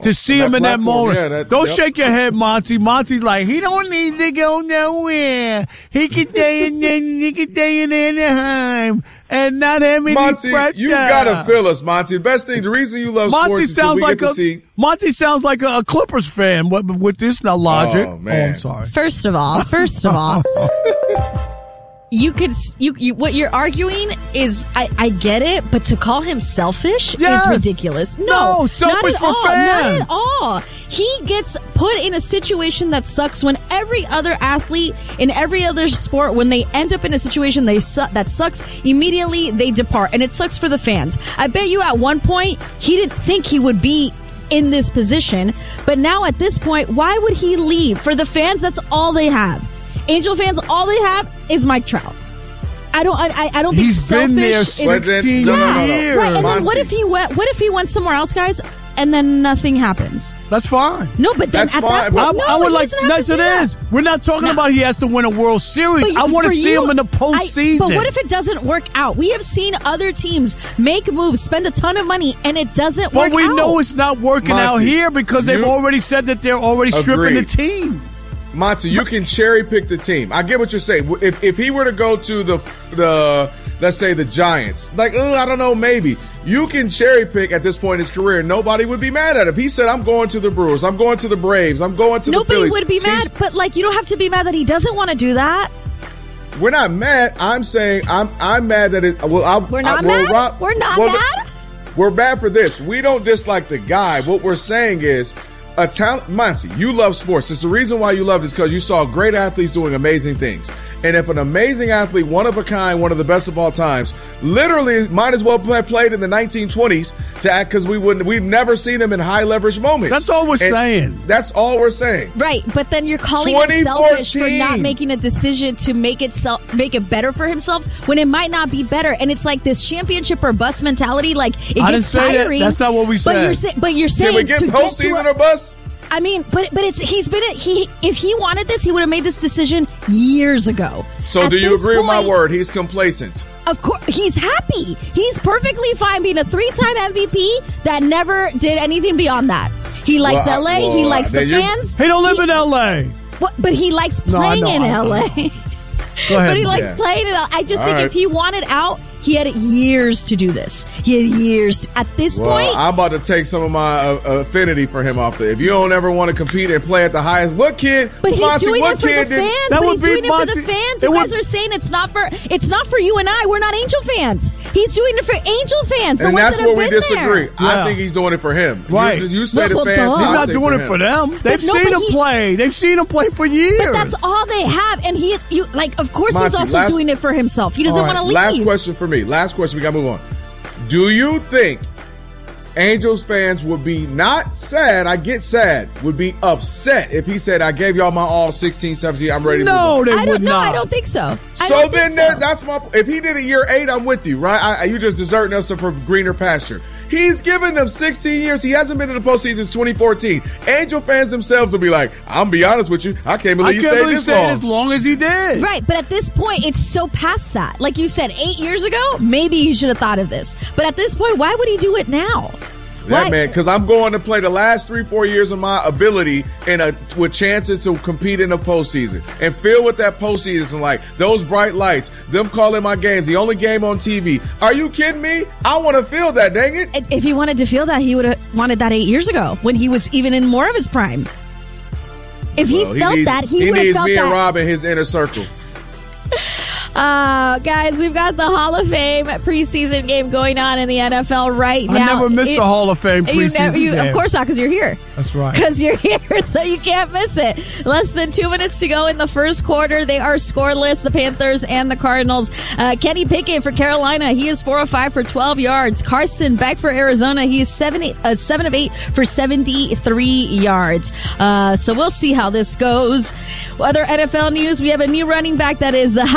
to see him in that moment. Yeah, Don't shake your head, Monty. Monty's like, he don't need to go nowhere. He can stay in Anaheim and not have any Monty, pressure. you gotta feel us, Monty. The best thing, the reason you love Monty sports is because we get to see. Monty sounds like a Clippers fan with this logic. Oh, man. I'm sorry. First of all, what you're arguing is, I get it, but to call him selfish is ridiculous. No, selfish not at for fans. Not at all. He gets put in a situation that sucks when every other athlete in every other sport, when they end up in a situation that sucks, immediately they depart. And it sucks for the fans. I bet you at one point he didn't think he would be in this position. But now at this point, why would he leave? For the fans, that's all they have. Angel fans, all they have is Mike Trout. I don't think he's selfish been there is 16 years. Right, and then what if he went somewhere else, guys, and then nothing happens? That's fine. No, but then That's at fine, that point, but I would like next it is. We're not talking about he has to win a World Series. I want to see him in the postseason. But what if it doesn't work out? We have seen other teams make moves, spend a ton of money, and it doesn't work out. But we know it's not working out here because they've already said that they're already stripping the team. Monty, you can cherry pick the team. I get what you're saying. If he were to go to the let's say the Giants, I don't know, maybe you can cherry pick at this point in his career. Nobody would be mad at him. He said, "I'm going to the Brewers. I'm going to the Braves. I'm going to the Phillies." Nobody would be mad, but you don't have to be mad that he doesn't want to do that. We're not mad. I'm saying I'm mad that it. Well, we're not mad. We're not mad. We're mad for this. We don't dislike the guy. What we're saying is, a talent, Monty, you love sports. It's the reason why you love it is because you saw great athletes doing amazing things. And if an amazing athlete, one of a kind, one of the best of all times, literally might as well have played in the 1920s to act, because we've never seen him in high leverage moments. That's all we're saying. That's all we're saying. Right, but then you're calling him selfish for not making a decision to make it better for himself when it might not be better. And it's like this championship or bust mentality. Like, it I gets didn't say tiring. That. That's not what we said. But you're saying, can we get postseason or bust? I mean, but if he wanted this, he would have made this decision years ago. So do you agree with my word? He's complacent. Of course, he's happy. He's perfectly fine being a 3-time MVP that never did anything beyond that. He likes LA. He likes the fans. He don't live in LA. But he likes playing in LA. Go ahead. But he likes playing in LA. I just think if he wanted out, he had years to do this. He had years at this point. I'm about to take some of my affinity for him off there. If you don't ever want to compete and play at the highest, what kid? But he's Monty, doing what it for kid the fans. But he's doing it for the fans. You guys are saying it's not for you and I. We're not Angel fans. He's doing it for Angel fans. And that's where we disagree. There. I think he's doing it for him. Right. You say the fans. He's not doing it for them. They've seen him play. They've seen him play for years. But that's all they have. And he is of course Monty, he's also doing it for himself. He doesn't want to leave. Last question for me. Last question. We got to move on. Do you think Angels fans would be not sad, I get sad, would be upset if he said, I gave y'all my all 16, 17, I'm ready to move on? No, they would not. I don't think so. So then that's my, if he did a year 8, I'm with you, right? You just deserting us for greener pasture. He's given them 16 years. He hasn't been in the postseason since 2014. Angel fans themselves will be like, I'm be honest with you, I can't believe you stayed this long. As long as he did. Right, but at this point, it's so past that. Like you said, 8 years ago, maybe he should have thought of this. But at this point, why would he do it now? Yeah, man, because I'm going to play the last 3-4 years of my ability with chances to compete in the postseason and feel what that postseason is like. Those bright lights, them calling my games, the only game on TV. Are you kidding me? I want to feel that, dang it. If he wanted to feel that, he would have wanted that 8 years ago when he was even in more of his prime. If he felt that, he would have felt that. He needs me and Rob in his inner circle. Guys, we've got the Hall of Fame preseason game going on in the NFL right now. I never missed the Hall of Fame preseason game. Of course not, because you're here. That's right. Because you're here, so you can't miss it. Less than 2 minutes to go in the first quarter. They are scoreless, the Panthers and the Cardinals. Kenny Pickett for Carolina, he is 4 of 5 for 12 yards. Carson Beck for Arizona, he is 7 of 8 for 73 yards. So we'll see how this goes. Other NFL news, we have a new running back that is the highest paid running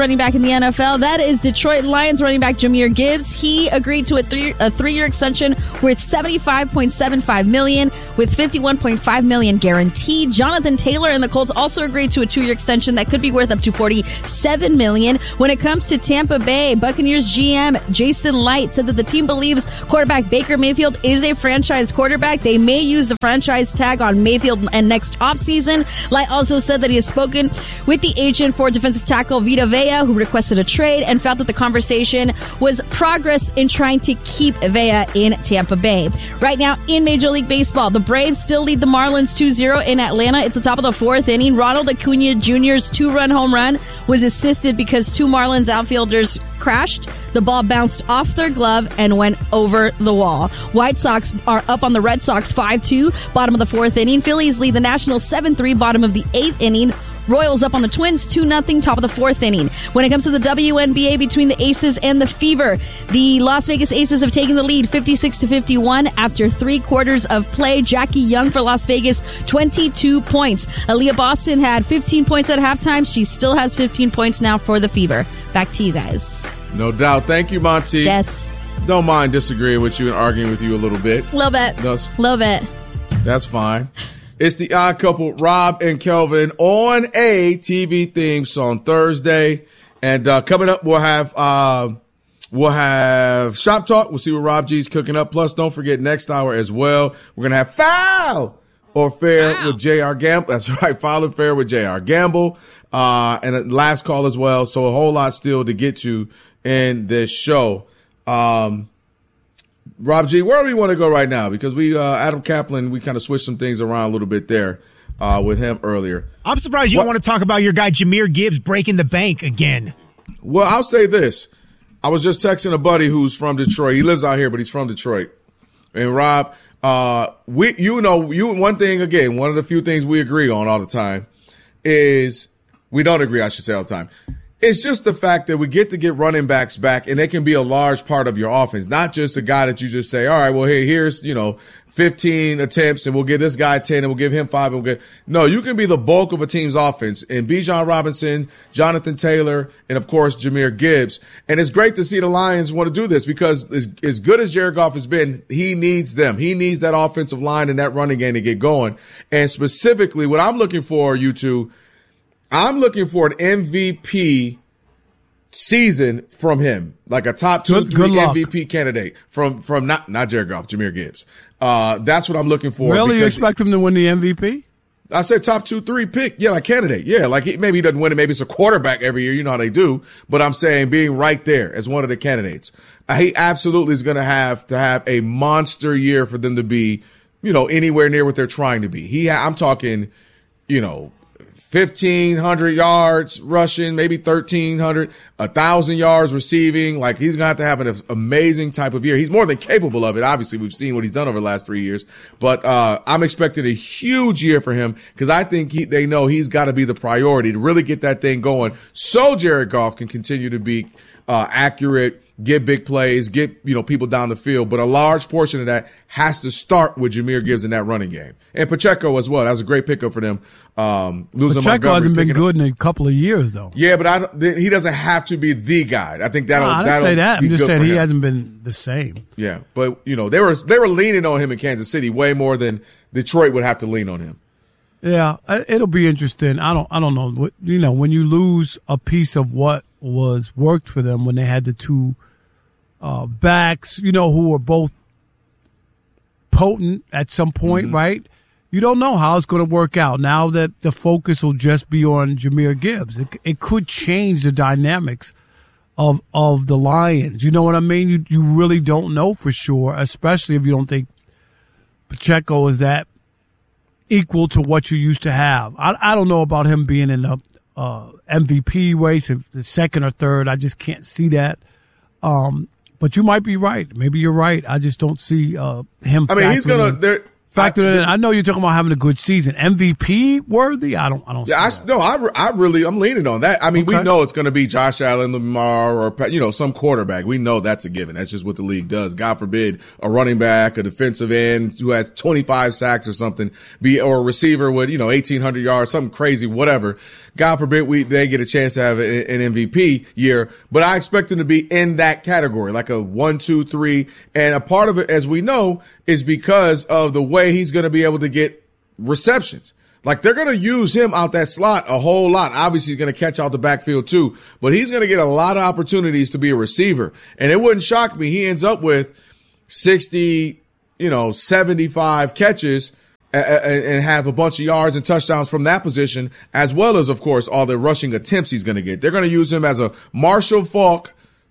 running back in the NFL. That is Detroit Lions running back Jahmyr Gibbs. He agreed to a three-year extension worth $75.75 million with $51.5 million guaranteed. Jonathan Taylor and the Colts also agreed to a 2-year extension that could be worth up to $47 million. When it comes to Tampa Bay, Buccaneers GM Jason Light said that the team believes quarterback Baker Mayfield is a franchise quarterback. They may use the franchise tag on Mayfield and next offseason. Light also said that he has spoken with the agent for defensive tackle Vita Vea, who requested a trade, and felt that the conversation was progress in trying to keep Vea in Tampa Bay. Right now in Major League Baseball, the Braves still lead the Marlins 2-0 in Atlanta. It's the top of the 4th inning. Ronald Acuna Jr.'s 2-run home run was assisted because 2 Marlins outfielders crashed. The ball bounced off their glove and went over the wall. White Sox are up on the Red Sox 5-2, bottom of the 4th inning. Phillies lead the Nationals 7-3, bottom of the 8th inning. Royals up on the Twins 2-0, top of the 4th inning. When it comes to the WNBA between the Aces and the Fever, the Las Vegas Aces have taken the lead 56-51 after 3 quarters of play. Jackie Young for Las Vegas, 22 points. Aaliyah Boston had 15 points at halftime. She still has 15 points now for the Fever. Back to you guys. No doubt. Thank you, Monty. Jess. Don't mind disagreeing with you and arguing with you a little bit. Little bit. Little bit. That's fine. It's the Odd Couple, Rob and Kelvin, on a TV theme song Thursday. And coming up, we'll have Shop Talk. We'll see what Rob G's cooking up. Plus, don't forget next hour as well, we're going to have Foul or Fair with J.R. Gamble. That's right, Foul or Fair with J.R. Gamble. And a last call as well. So a whole lot still to get to in this show. Rob G, where do we want to go right now? Because we, Adam Kaplan, we kind of switched some things around a little bit there with him earlier. I'm surprised you don't want to talk about your guy Jahmyr Gibbs breaking the bank again. Well, I'll say this. I was just texting a buddy who's from Detroit. He lives out here, but he's from Detroit. And Rob, one thing, again, one of the few things we agree on all the time is we don't agree, I should say all the time. It's just the fact that we get to get running backs back, and they can be a large part of your offense, not just a guy that you just say, all right, well, here's 15 attempts, and we'll give this guy 10, and we'll give him 5, and we'll get. No, you can be the bulk of a team's offense. And Bijan Robinson, Jonathan Taylor, and of course Jahmyr Gibbs. And it's great to see the Lions want to do this because as good as Jared Goff has been, he needs them. He needs that offensive line and that running game to get going. And specifically, what I'm looking for, you two. I'm looking for an MVP season from him, like a top 2-3 MVP candidate from not Jared Goff, Jahmyr Gibbs. That's what I'm looking for. Really, you expect him to win the MVP? I said top 2-3 pick. Yeah, like candidate. Yeah, like maybe he doesn't win it. Maybe it's a quarterback every year. You know how they do. But I'm saying being right there as one of the candidates. He absolutely is going to have a monster year for them to be, anywhere near what they're trying to be. I'm talking, 1,500 yards rushing, maybe 1,300, 1,000 yards receiving. Like, he's going to have an amazing type of year. He's more than capable of it. Obviously, we've seen what he's done over the last 3 years. But I'm expecting a huge year for him because I think they know he's got to be the priority to really get that thing going so Jared Goff can continue to be accurate, get big plays, get people down the field. But a large portion of that has to start with Jahmyr Gibbs in that running game. And Pacheco as well. That was a great pickup for them. Losing Pacheco hasn't been good in a couple of years, though. Yeah, but he doesn't have to be the guy. I think that'll. I didn't say that. I'm just saying he hasn't been the same. Yeah, but they were leaning on him in Kansas City way more than Detroit would have to lean on him. Yeah, it'll be interesting. I don't know. When you lose a piece of what was worked for them when they had the two backs, who were both potent at some point, right? You don't know how it's going to work out. Now that the focus will just be on Jahmyr Gibbs, it could change the dynamics of the Lions. You know what I mean? You really don't know for sure, especially if you don't think Pacheco is that equal to what you used to have. I don't know about him being in the MVP race, if the second or third. I just can't see that. But you might be right. Maybe you're right. I just don't see him. I mean, he's gonna. factor in. I know you're talking about having a good season. MVP worthy? I don't. Yeah, I'm leaning on that. I mean, we know it's going to be Josh Allen, Lamar, or some quarterback. We know that's a given. That's just what the league does. God forbid a running back, a defensive end who has 25 sacks or something, or a receiver with 1,800 yards, something crazy, whatever. God forbid they get a chance to have an MVP year, but I expect them to be in that category, like a 1, 2, 3. And a part of it, as we know, is because of the way he's going to be able to get receptions. Like, they're going to use him out that slot a whole lot. Obviously, he's going to catch out the backfield too, but he's going to get a lot of opportunities to be a receiver. And it wouldn't shock me. He ends up with 60, 75 catches and have a bunch of yards and touchdowns from that position, as well as, of course, all the rushing attempts he's going to get. They're going to use him as a Marshall Faulk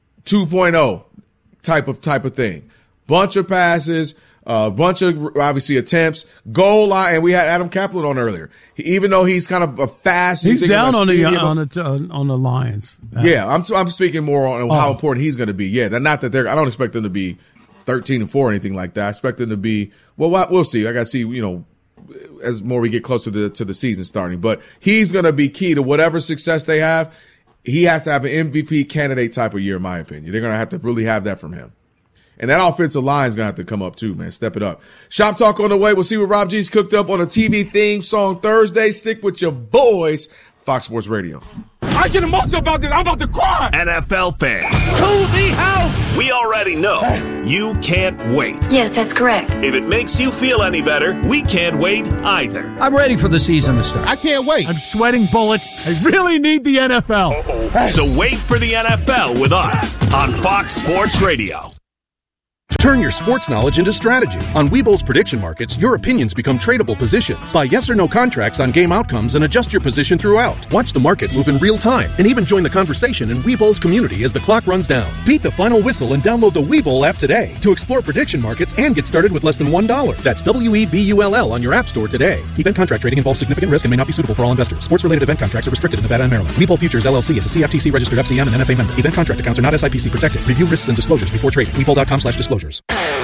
2.0 type of thing. Bunch of passes, bunch of, obviously, attempts, goal line. And we had Adam Kaplan on earlier. Even though he's kind of a fast, he's down on the Lions. Yeah, I'm speaking more on how important he's going to be. Yeah, not that I don't expect them to be 13-4 or anything like that. I expect them to be, we'll see. I got to see, as more we get closer to the season starting. But he's going to be key to whatever success they have. He has to have an MVP candidate type of year, in my opinion. They're going to have to really have that from him. And that offensive line is going to have to come up too, man. Step it up. Shop Talk on the way. We'll see what Rob G's cooked up on a TV theme song Thursday. Stick with your boys, Fox Sports Radio. I get emotional about this. I'm about to cry. NFL fans. To the house. We already know you can't wait. Yes, that's correct. If it makes you feel any better, we can't wait either. I'm ready for the season to start. I can't wait. I'm sweating bullets. I really need the NFL. So wait for the NFL with us on Fox Sports Radio. Turn your sports knowledge into strategy. On Webull's prediction markets, your opinions become tradable positions. Buy yes or no contracts on game outcomes and adjust your position throughout. Watch the market move in real time and even join the conversation in Webull's community as the clock runs down. Beat the final whistle and download the Webull app today to explore prediction markets and get started with less than $1. That's WEBULL on your app store today. Event contract trading involves significant risk and may not be suitable for all investors. Sports-related event contracts are restricted in Nevada and Maryland. Webull Futures LLC is a CFTC registered FCM and NFA member. Event contract accounts are not SIPC protected. Review risks and disclosures before trading. Webull.com/disclosures.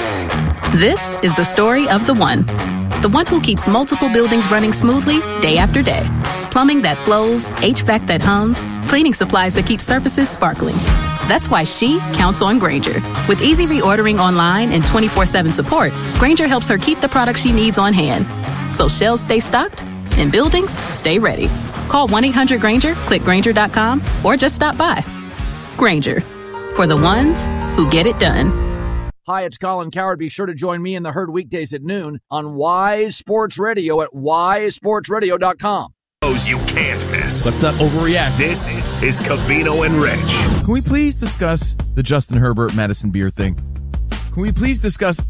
This is the story of the one who keeps multiple buildings running smoothly day after day. Plumbing that flows, HVAC that hums, cleaning supplies that keep surfaces sparkling. That's why she counts on Grainger. With easy reordering online and 24/7 support, Grainger helps her keep the products she needs on hand. So shelves stay stocked and buildings stay ready. Call 1-800-GRAINGER, click Grainger.com, or just stop by. Grainger, for the ones who get it done. Hi, it's Colin Cowherd. Be sure to join me in the Herd weekdays at noon on Wise Sports Radio at wisesportsradio.com. You can't miss. Let's not overreact. This is Covino and Rich. Can we please discuss the Justin Herbert Madison Beer thing? Can we please discuss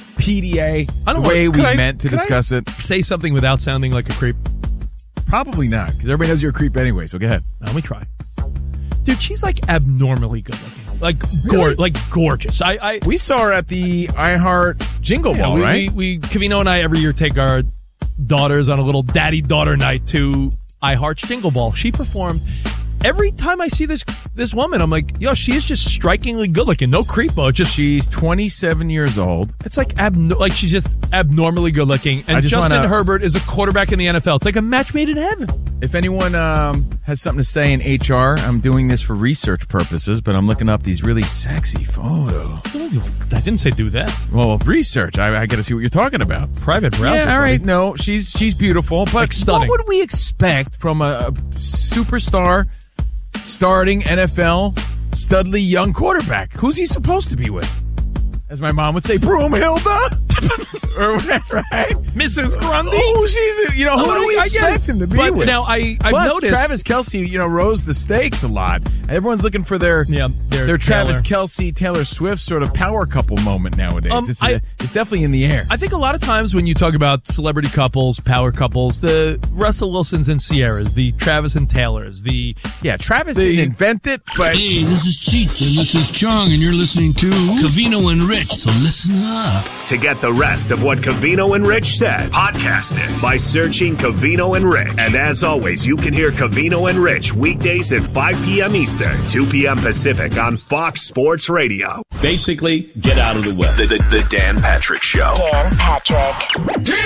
PDA the way we meant to discuss it? Say something without sounding like a creep. Probably not, because everybody knows you're a creep anyway, so go ahead. Let me try. Dude, she's like abnormally good looking. Like, really? Like gorgeous. We saw her at the iHeart Jingle Ball, right? We Covino and I every year take our daughters on a little daddy-daughter night to iHeart's Jingle Ball. She performed. Every time I see this woman, I'm like, yo, she is just strikingly good looking. No creepo. She's 27 years old. It's like she's just abnormally good looking. And Justin Herbert is a quarterback in the NFL. It's like a match made in heaven. If anyone has something to say in HR, I'm doing this for research purposes, but I'm looking up these really sexy photos. I didn't say do that. Well, research. I got to see what you're talking about. Private browser. Yeah, all right. No, she's beautiful, but like stunning. What would we expect from a superstar starting NFL studly young quarterback? Who's he supposed to be with? As my mom would say, Broomhilda? Or whatever, right? Mrs. Grundy? Oh, she's, who do we expect him to be with? Now, I've noticed Travis Kelce, rose the stakes a lot. Everyone's looking for their Travis Kelce, Taylor Swift sort of power couple moment nowadays. It's definitely in the air. I think a lot of times when you talk about celebrity couples, power couples, the Russell Wilsons and Sierras, the Travis and Taylors, Travis didn't invent it, but... Hey, this is Cheech, and this is Chung, and you're listening to Covino and Rich, so listen up. To get the rest of what Covino and Rich said, podcast it by searching Covino and Rich. And as always, you can hear Covino and Rich weekdays at 5 p.m. Eastern, 2 p.m. Pacific on Fox Sports Radio. Basically, get out of the way. The Dan Patrick Show. Dan Patrick.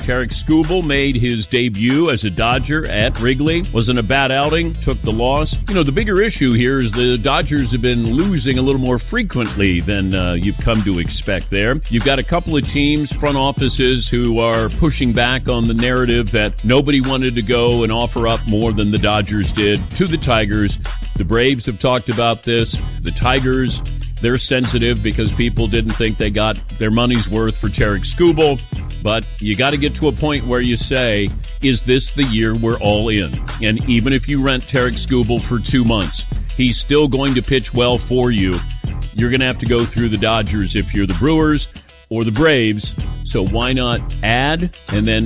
Tarik Skubal made his debut as a Dodger at Wrigley. Wasn't a bad outing, took the loss. The bigger issue here is the Dodgers have been losing a little more frequently than you've come to expect there. You've got a couple of teams, front offices, who are pushing back on the narrative that nobody wanted to go and offer up more than the Dodgers did to the Tigers. The Braves have talked about this. The Tigers, they're sensitive because people didn't think they got their money's worth for Tarik Skubal. But you got to get to a point where you say, is this the year we're all in? And even if you rent Tarik Skubal for 2 months, he's still going to pitch well for you. You're going to have to go through the Dodgers if you're the Brewers or the Braves. So why not add and then